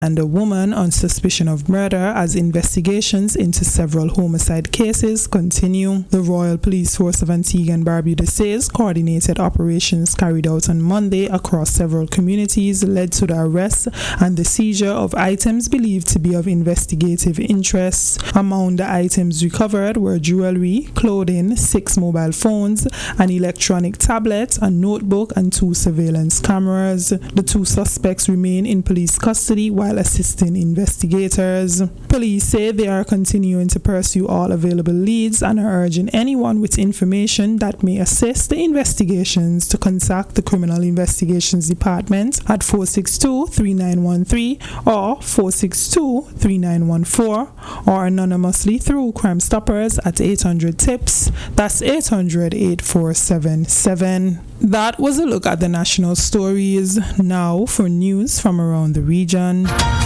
and a woman on suspicion of murder as investigations into several homicide cases continue. The Royal Police Force of Antigua and Barbuda says coordinated operations carried out on Monday across several communities led to the arrest and the seizure of items believed to be of investigative interest. Among the items recovered were jewelry, clothing, 6 mobile phones, an electronic tablet, a notebook, and 2 surveillance cameras. The 2 suspects remain in police custody while assisting investigators. Police say they are continuing to pursue all available leads and are urging anyone with information that may assist the investigations to contact the Criminal Investigations Department at 462-3913 or 462-3914 or anonymously through Crime Stoppers at 800-TIPS. That's 800-8477. That was a look at the national stories. Now for news from around the region.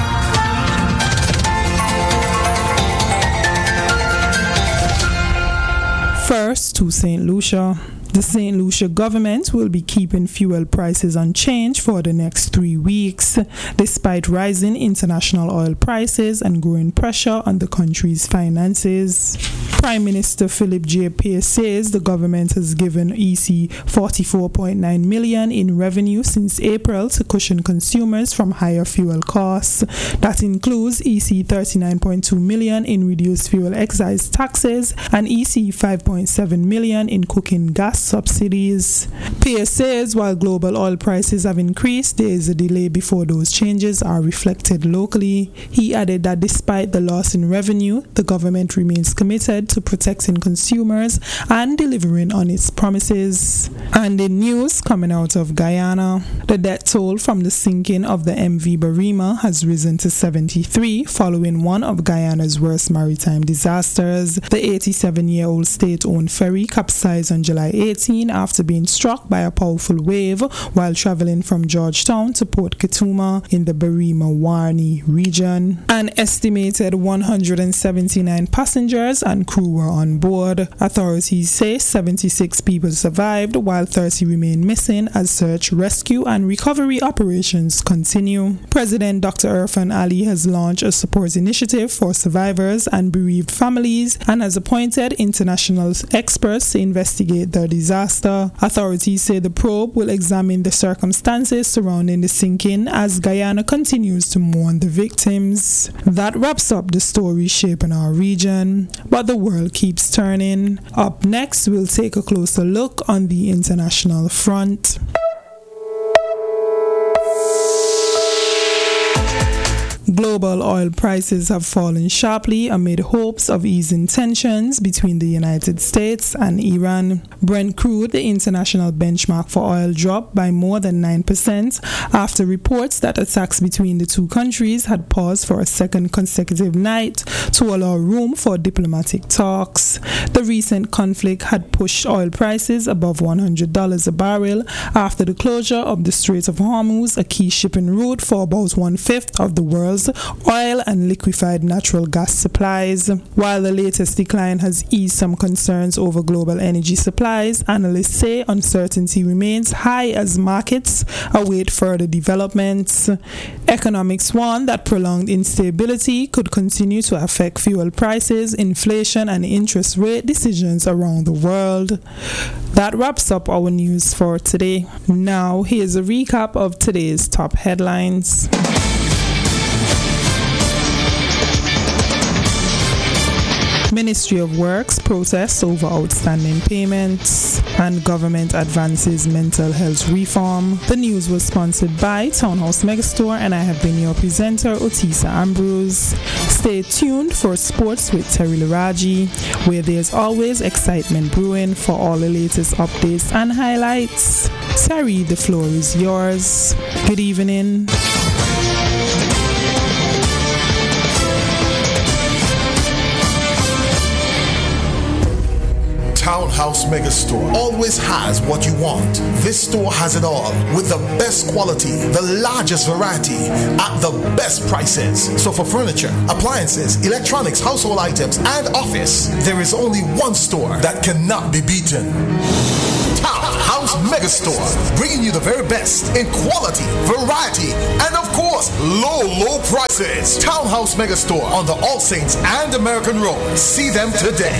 First to St. Lucia. The St. Lucia government will be keeping fuel prices unchanged for the next 3 weeks, despite rising international oil prices and growing pressure on the country's finances. Prime Minister Philip J. Pierce says the government has given EC $44.9 million in revenue since April to cushion consumers from higher fuel costs. That includes EC $39.2 million in reduced fuel excise taxes and EC $5.7 million in cooking gas subsidies. Pierce says while global oil prices have increased, there is a delay before those changes are reflected locally. He added that despite the loss in revenue, the government remains committed to protecting consumers and delivering on its promises. And in news coming out of Guyana, the death toll from the sinking of the MV Barima has risen to 73 following one of Guyana's worst maritime disasters. The 87-year-old state-owned ferry capsized on July 18 after being struck by a powerful wave while traveling from Georgetown to Port Kituma in the Barima-Warni region. An estimated 179 passengers and crew were on board. Authorities say 76 people survived while 30 remain missing as search, rescue and recovery operations continue. President Dr. Irfan Ali has launched a support initiative for survivors and bereaved families and has appointed international experts to investigate the disaster. Authorities say the probe will examine the circumstances surrounding the sinking as Guyana continues to mourn the victims. That wraps up the story shaping our region, but the world keeps turning. Up next, we'll take a closer look on the international front. Global oil prices have fallen sharply amid hopes of easing tensions between the United States and Iran. Brent crude, the international benchmark for oil, dropped by more than 9% after reports that attacks between the two countries had paused for a second consecutive night to allow room for diplomatic talks. The recent conflict had pushed oil prices above $100 a barrel after the closure of the Strait of Hormuz, a key shipping route for about 1/5 of the world's oil and liquefied natural gas supplies. While the latest decline has eased some concerns over global energy supplies, analysts say uncertainty remains high as markets await further developments. Economics warn that prolonged instability could continue to affect fuel prices, inflation, and interest rate decisions around the world. That wraps up our news for today. Now, here's a recap of today's top headlines. Ministry of Works protests over outstanding payments, and government advances mental health reform. The news was sponsored by Townhouse Megastore, and I have been your presenter, Otisa Ambrose. Stay tuned for sports with Terry Laraji, where there's always excitement brewing for all the latest updates and highlights. Terry, the floor is yours. Good evening. Townhouse Megastore always has what you want. This store has it all with the best quality, the largest variety at the best prices. So for furniture, appliances, electronics, household items, and office, there is only one store that cannot be beaten. Townhouse Townhouse Megastore, bringing you the very best in quality, variety, and of course, low prices. Townhouse Megastore on the All Saints and American Road. See them today.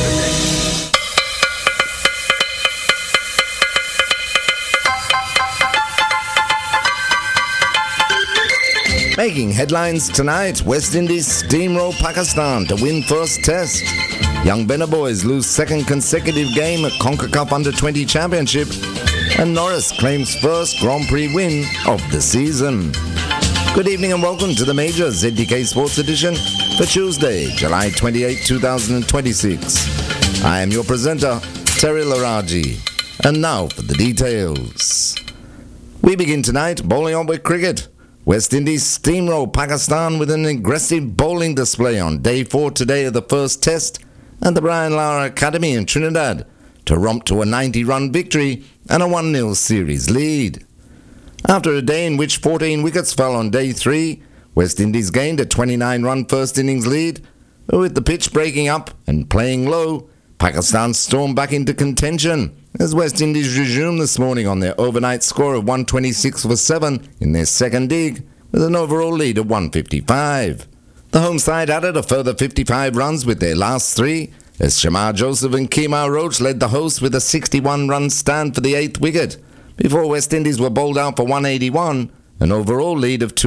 Making headlines tonight, West Indies steamroll Pakistan to win first test. Young Benner boys lose second consecutive game at CONCACAF Under-20 Championship. And Norris claims first Grand Prix win of the season. Good evening and welcome to the major ZDK Sports Edition for Tuesday, July 28, 2026. I am your presenter, Terry Laraji. And now for the details. We begin tonight bowling on with cricket. West Indies steamroll Pakistan with an aggressive bowling display on day 4 today of the first test at the Brian Lara Academy in Trinidad to romp to a 90-run victory and a 1-0 series lead. After a day in which 14 wickets fell on day 3, West Indies gained a 29-run first innings lead. With the pitch breaking up and playing low, Pakistan stormed back into contention as West Indies resumed this morning on their overnight score of 126 for 7 in their second dig with an overall lead of 155. The home side added a further 55 runs with their last 3 as Shamar Joseph and Kemar Roach led the hosts with a 61-run stand for the 8th wicket before West Indies were bowled out for 181, an overall lead of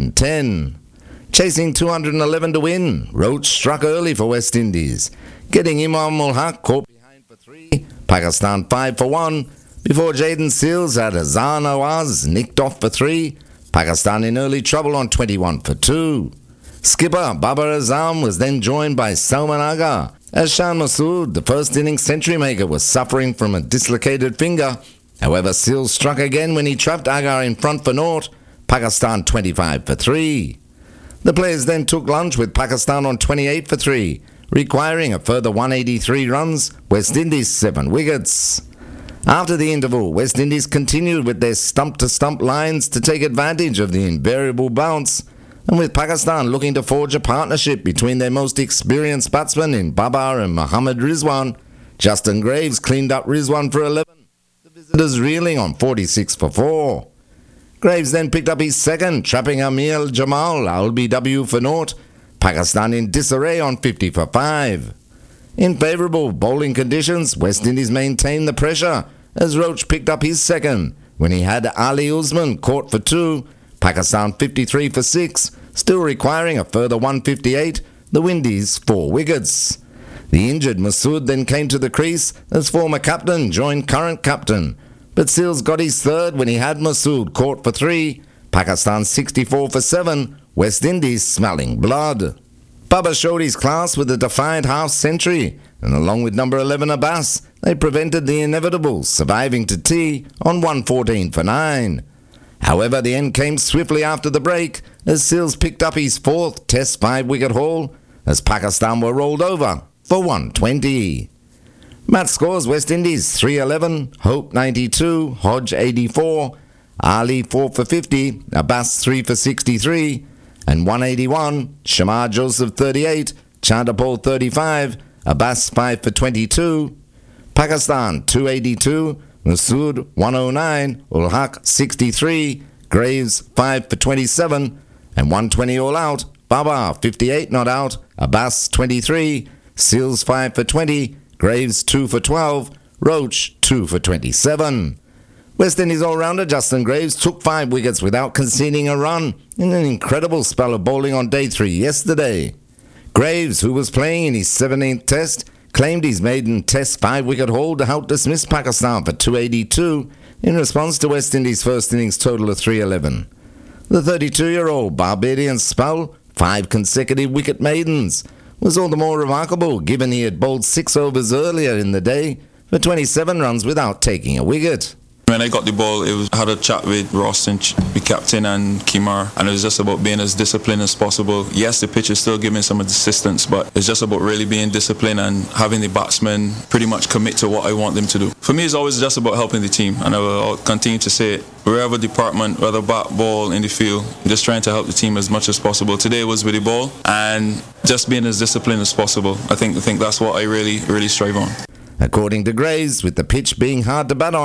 210. Chasing 211 to win, Roach struck early for West Indies, getting Imam ul Haq caught behind for 3, Pakistan 5 for 1, before Jaden Seals had Azhar Nawaz nicked off for 3, Pakistan in early trouble on 21 for 2. Skipper Babar Azam was then joined by Salman Agha, as Shan Masood, the first innings century maker, was suffering from a dislocated finger. However, Seals struck again when he trapped Agha in front for naught, Pakistan 25 for 3. The players then took lunch with Pakistan on 28 for 3, requiring a further 183 runs, West Indies 7 wickets. After the interval, West Indies continued with their stump-to-stump lines to take advantage of the invariable bounce, and with Pakistan looking to forge a partnership between their most experienced batsmen in Babar and Mohammad Rizwan, Justin Graves cleaned up Rizwan for 11, the visitors reeling on 46 for 4. Graves then picked up his second, trapping Amir Jamal LBW for naught, Pakistan in disarray on 50 for 5. In favourable bowling conditions, West Indies maintained the pressure as Roach picked up his second when he had Ali Usman caught for 2, Pakistan 53 for 6, still requiring a further 158, the Windies 4 wickets. The injured Masood then came to the crease as former captain joined current captain, but Seals got his third when he had Masood caught for 3, Pakistan 64 for 7, West Indies smelling blood. Bubba showed his class with a defiant half-century, and along with number 11 Abbas, they prevented the inevitable, surviving to tea on 114 for 9. However, the end came swiftly after the break as Seals picked up his 4th Test 5-wicket haul as Pakistan were rolled over for 120. Match scores: West Indies 311, Hope 92, Hodge 84, Ali 4 for 50, Abbas 3 for 63, and 181, Shamar Joseph 38, Chandapol 35, Abbas 5 for 22, Pakistan 282, Masood 109, Ul Haq 63, Graves 5 for 27, and 120 all out, Babar 58 not out, Abbas 23, Seals 5 for 20, Graves 2 for 12, Roach 2 for 27. West Indies all-rounder Justin Graves took 5 wickets without conceding a run in an incredible spell of bowling on day 3 yesterday. Graves, who was playing in his 17th test, claimed his maiden test 5-wicket haul to help dismiss Pakistan for 282 in response to West Indies' first innings total of 311. The 32-year-old Barbadian spell, 5 consecutive wicket maidens, was all the more remarkable given he had bowled 6 overs earlier in the day for 27 runs without taking a wicket. When I got the ball, I had a chat with Ross and the captain and Kemar, and it was just about being as disciplined as possible. Yes, the pitch is still giving some assistance, but it's just about really being disciplined and having the batsmen pretty much commit to what I want them to do. For me, it's always just about helping the team, and I'll continue to say it. Wherever department, whether bat, ball, in the field, just trying to help the team as much as possible. Today was with the ball, and just being as disciplined as possible. I think that's what I really strive on. According to Graves, with the pitch being hard to bat on,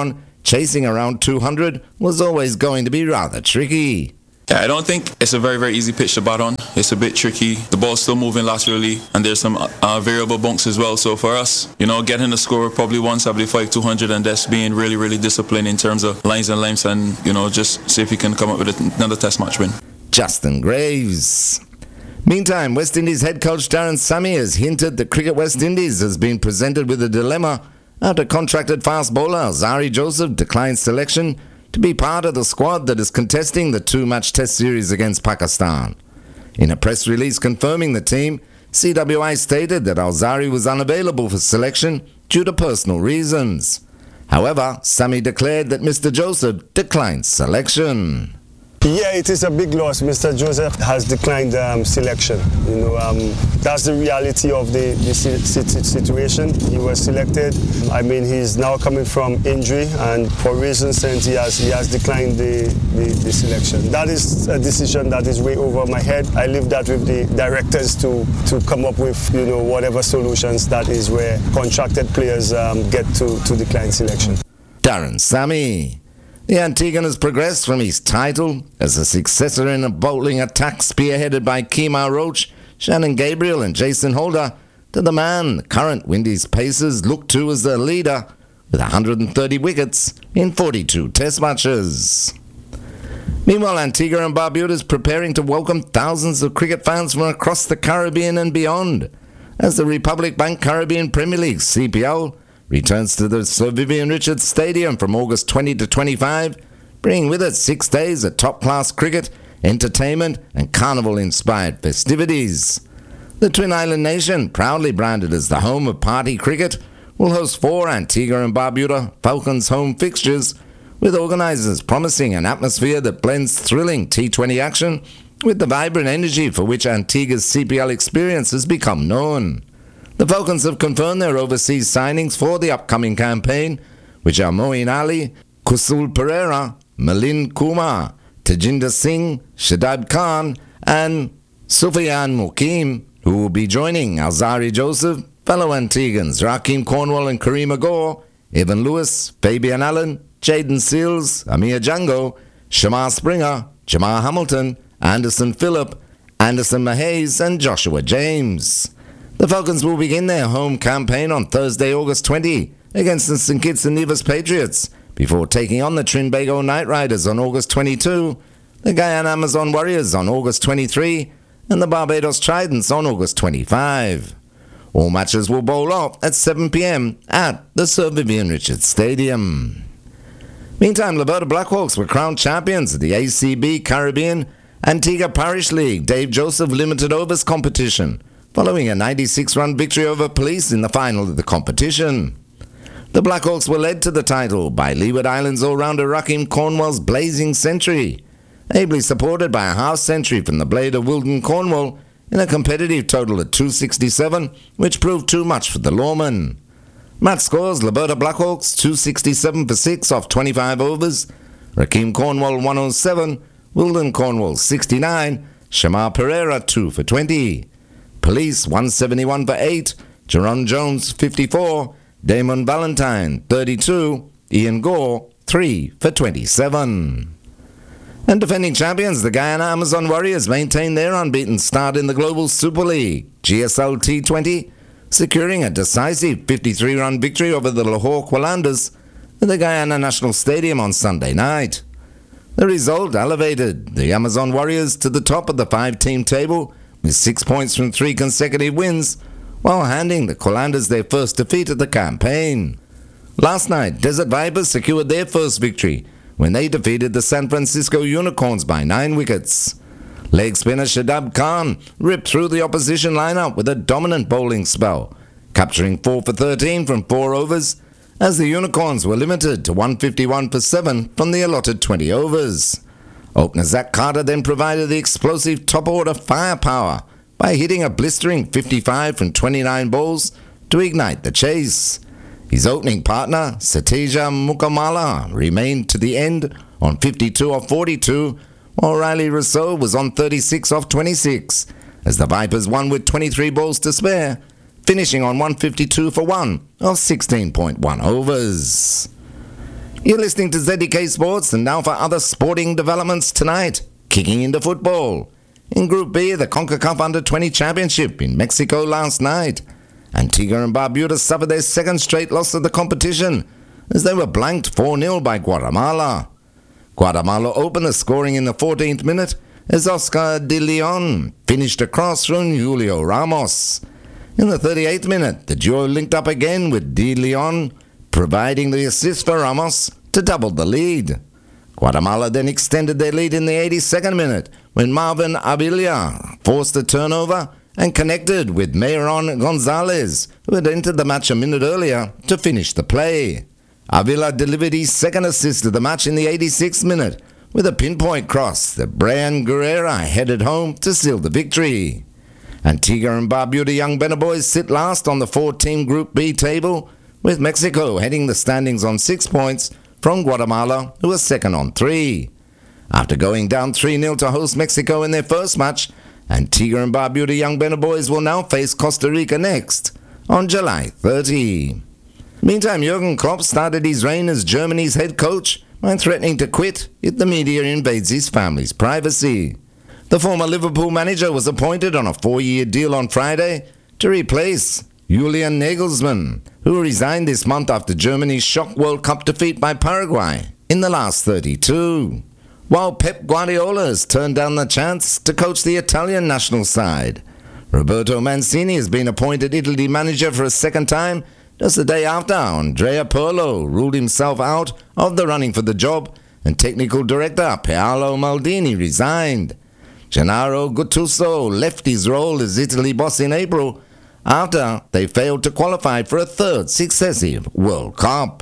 chasing around 200 was always going to be rather tricky. Yeah, I don't think it's a very, very easy pitch to bat on. It's a bit tricky. The ball's still moving laterally, and there's some variable bunks as well. So for us, getting the score probably 175, 200, and just being really, really disciplined in terms of lines and lengths, and just see if we can come up with another Test match win. Justin Graves. Meantime, West Indies head coach Darren Sammy has hinted that Cricket West Indies has been presented with a dilemma after contracted fast bowler Alzarri Joseph declined selection to be part of the squad that is contesting the two-match Test series against Pakistan. In a press release confirming the team, CWI stated that Alzarri was unavailable for selection due to personal reasons. However, Sammy declared that Mr. Joseph declined selection. Yeah, it is a big loss. Mr. Joseph has declined selection. That's the reality of the situation. He was selected. I mean, he's now coming from injury, and for reasons he has declined the selection. That is a decision that is way over my head. I leave that with the directors to come up with whatever solutions that is where contracted players get to decline selection. Darren Sammy. The Antiguan has progressed from his title as a successor in a bowling attack spearheaded by Kemar Roach, Shannon Gabriel and Jason Holder to the man the current Windies Pacers look to as their leader with 130 wickets in 42 Test matches. Meanwhile, Antigua and Barbuda is preparing to welcome thousands of cricket fans from across the Caribbean and beyond as the Republic Bank Caribbean Premier League CPL returns to the Sir Vivian Richards Stadium from August 20 to 25, bringing with it 6 days of top-class cricket, entertainment and carnival-inspired festivities. The Twin Island Nation, proudly branded as the home of party cricket, will host 4 Antigua and Barbuda Falcons home fixtures, with organisers promising an atmosphere that blends thrilling T20 action with the vibrant energy for which Antigua's CPL experience has become known. The Falcons have confirmed their overseas signings for the upcoming campaign, which are Moeen Ali, Kusul Pereira, Milind Kumar, Tejinder Singh, Shadab Khan, and Sufyan Mukim, who will be joining Alzarri Joseph, fellow Antiguans Rakeem Cornwall and Kareem Agor, Evan Lewis, Fabian Allen, Jaden Seals, Amir Django, Shamar Springer, Jamar Hamilton, Anderson Phillip, Anderson Mahays, and Joshua James. The Falcons will begin their home campaign on Thursday, August 20, against the St Kitts and Nevis Patriots, before taking on the Trinbago Knight Riders on August 22, the Guyana Amazon Warriors on August 23, and the Barbados Tridents on August 25. All matches will bowl off at 7 p.m. at the Sir Vivian Richards Stadium. Meantime, Liberta Blackhawks were crowned champions of the ACB Caribbean Antigua Parish League Dave Joseph Limited Overs competition, following a 96-run victory over Police in the final of the competition. The Blackhawks were led to the title by Leeward Islands all-rounder Rakeem Cornwall's blazing century, ably supported by a half-century from the blade of Wilden Cornwall in a competitive total of 267, which proved too much for the Lawman. Match scores: Liberta Blackhawks 267 for 6 off 25 overs, Rakeem Cornwall 107, Wilden Cornwall 69, Shamar Pereira 2 for 20. Police 171 for 8, Jerron Jones 54, Damon Valentine 32, Ian Gore 3 for 27. And defending champions, the Guyana Amazon Warriors maintain their unbeaten start in the Global Super League, GSL T20, securing a decisive 53-run victory over the Lahore Qalandars at the Guyana National Stadium on Sunday night. The result elevated the Amazon Warriors to the top of the 5-team table with 6 points from 3 consecutive wins, while handing the Qalandars their first defeat of the campaign. Last night, Desert Vipers secured their first victory when they defeated the San Francisco Unicorns by 9 wickets. Leg spinner Shadab Khan ripped through the opposition lineup with a dominant bowling spell, capturing 4 for 13 from 4 overs, as the Unicorns were limited to 151 for 7 from the allotted 20 overs. Opener Zach Carter then provided the explosive top-order firepower by hitting a blistering 55 from 29 balls to ignite the chase. His opening partner, Satija Mukamala, remained to the end on 52 off 42, while Riley Rousseau was on 36 off 26, as the Vipers won with 23 balls to spare, finishing on 152 for 1 of 16.1 overs. You're listening to ZDK Sports, and now for other sporting developments tonight. Kicking into football. In Group B, the CONCACAF Under-20 Championship in Mexico last night. Antigua and Barbuda suffered their second straight loss of the competition as they were blanked 4-0 by Guatemala. Guatemala opened the scoring in the 14th minute as Oscar de Leon finished across from Julio Ramos. In the 38th minute, the duo linked up again with de Leon, providing the assist for Ramos to double the lead. Guatemala then extended their lead in the 82nd minute when Marvin Avila forced a turnover and connected with Mayron Gonzalez, who had entered the match a minute earlier, to finish the play. Avila delivered his second assist of the match in the 86th minute with a pinpoint cross that Brian Guerrera headed home to seal the victory. Antigua and Barbuda Young Benner boys sit last on the 4-team Group B table, with Mexico heading the standings on 6 points from Guatemala, who are second on 3. After going down 3-0 to host Mexico in their first match, Antigua and Barbuda Young Benner boys will now face Costa Rica next on July 30. Meantime, Jurgen Klopp started his reign as Germany's head coach by threatening to quit if the media invades his family's privacy. The former Liverpool manager was appointed on a 4-year deal on Friday to replace Julian Nagelsmann, who resigned this month after Germany's shock World Cup defeat by Paraguay in the last 32. While Pep Guardiola has turned down the chance to coach the Italian national side, Roberto Mancini has been appointed Italy manager for a second time just the day after Andrea Pirlo ruled himself out of the running for the job and technical director Paolo Maldini resigned. Gennaro Gattuso left his role as Italy boss in April after they failed to qualify for a third successive World Cup.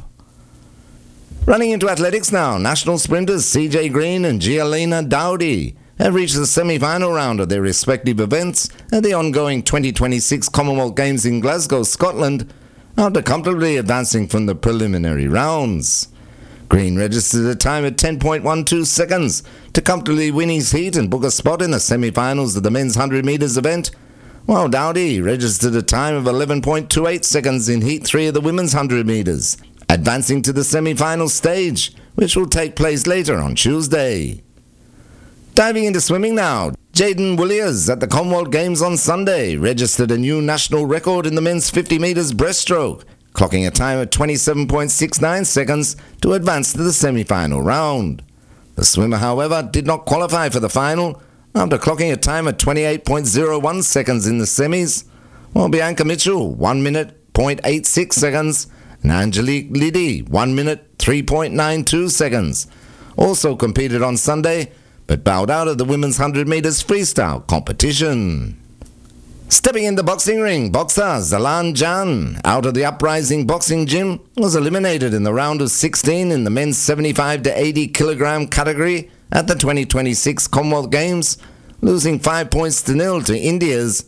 Running into athletics now, national sprinters CJ Green and Gialina Dowdy have reached the semi-final round of their respective events at the ongoing 2026 Commonwealth Games in Glasgow, Scotland, after comfortably advancing from the preliminary rounds. Green registered a time at 10.12 seconds to comfortably win his heat and book a spot in the semi-finals of the men's 100 metres event, while Dowdy registered a time of 11.28 seconds in Heat 3 of the women's 100 metres, advancing to the semi-final stage, which will take place later on Tuesday. Diving into swimming now, Jaden Williams at the Commonwealth Games on Sunday registered a new national record in the men's 50 metres breaststroke, clocking a time of 27.69 seconds to advance to the semi-final round. The swimmer, however, did not qualify for the final after clocking a time of 28.01 seconds in the semis, while Bianca Mitchell 1 minute 0.86 seconds and Angelique Liddy 1 minute 3.92 seconds also competed on Sunday, but bowed out of the women's 100 metres freestyle competition. Stepping in the boxing ring, boxer Zalan Jan, out of the Uprising Boxing Gym, was eliminated in the round of 16 in the men's 75 to 80 kilogram category at the 2026 Commonwealth Games, losing 5 points to 0 to India's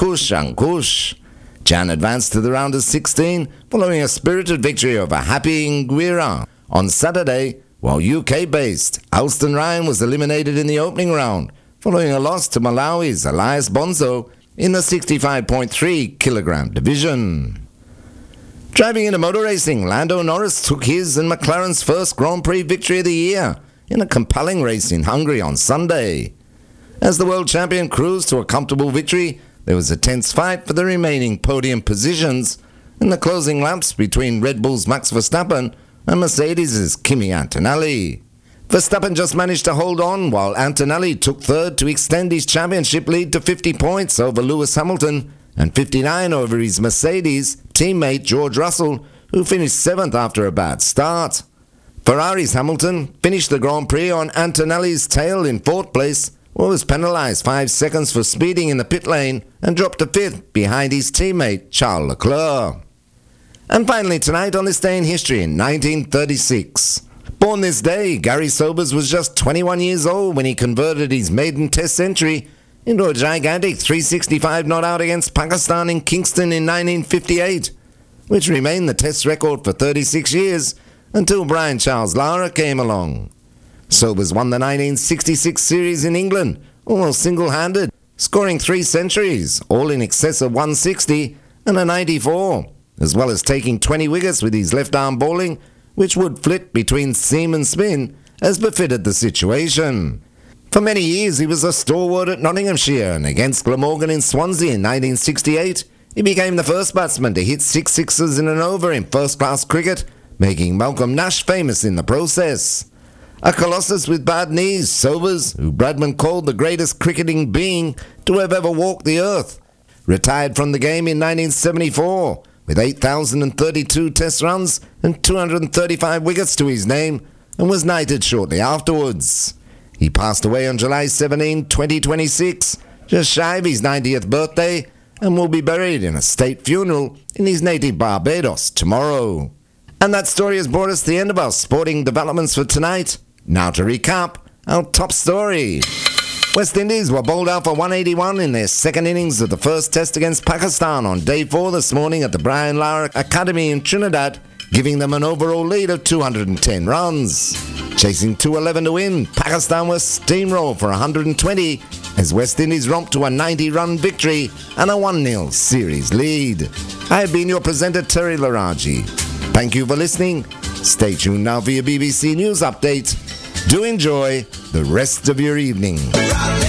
Ankush. Jan advanced to the round of 16 following a spirited victory over Happy Nguira on Saturday, while UK-based Alston Ryan was eliminated in the opening round following a loss to Malawi's Elias Bonzo in the 65.3 kilogram division. Driving into motor racing, Lando Norris took his and McLaren's first Grand Prix victory of the year in a compelling race in Hungary on Sunday. As the world champion cruised to a comfortable victory, there was a tense fight for the remaining podium positions in the closing laps between Red Bull's Max Verstappen and Mercedes' Kimi Antonelli. Verstappen just managed to hold on, while Antonelli took third to extend his championship lead to 50 points over Lewis Hamilton and 59 over his Mercedes teammate George Russell, who finished 7th after a bad start. Ferrari's Hamilton finished the Grand Prix on Antonelli's tail in 4th place, but was penalised 5 seconds for speeding in the pit lane and dropped to 5th behind his teammate Charles Leclerc. And finally tonight, on this day in history in 1936. Born this day, Gary Sobers was just 21 years old when he converted his maiden Test century into a gigantic 365 not out against Pakistan in Kingston in 1958, which remained the Test record for 36 years until Brian Charles Lara came along. Sobers won the 1966 series in England almost single-handed, scoring 3 centuries, all in excess of 160 and a 94, as well as taking 20 wickets with his left-arm bowling, which would flit between seam and spin as befitted the situation. For many years he was a stalwart at Nottinghamshire, and against Glamorgan in Swansea in 1968 he became the first batsman to hit 6 sixes in an over in first-class cricket, making Malcolm Nash famous in the process. A colossus with bad knees, Sobers, who Bradman called the greatest cricketing being to have ever walked the earth, retired from the game in 1974 with 8,032 test runs and 235 wickets to his name, and was knighted shortly afterwards. He passed away on July 17, 2026, just shy of his 90th birthday, and will be buried in a state funeral in his native Barbados tomorrow. And that story has brought us to the end of our sporting developments for tonight. Now to recap our top story. West Indies were bowled out for 181 in their second innings of the first test against Pakistan on day 4 this morning at the Brian Lara Academy in Trinidad, giving them an overall lead of 210 runs. Chasing 211 to win, Pakistan was steamrolled for 120 as West Indies romped to a 90-run victory and a 1-0 series lead. I have been your presenter, Terry Laraji. Thank you for listening. Stay tuned now for your BBC News update. Do enjoy the rest of your evening.